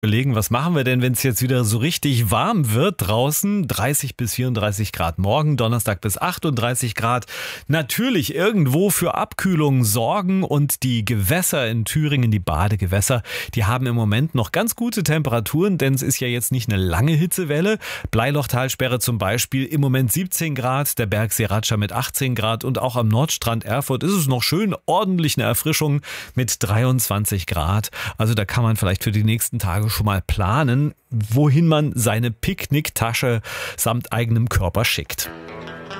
Überlegen, was machen wir denn, wenn es jetzt wieder so richtig warm wird draußen? 30 bis 34 Grad morgen, Donnerstag bis 38 Grad. Natürlich irgendwo für Abkühlung sorgen und die Gewässer in Thüringen, die Badegewässer, die haben im Moment noch ganz gute Temperaturen, denn es ist ja jetzt nicht eine lange Hitzewelle. Bleilochtalsperre zum Beispiel im Moment 17 Grad, der Bergsee Ratscha mit 18 Grad und auch am Nordstrand Erfurt ist es noch schön ordentlich eine Erfrischung mit 23 Grad. Also da kann man vielleicht für die nächsten Tage schon mal planen, wohin man seine Picknicktasche samt eigenem Körper schickt.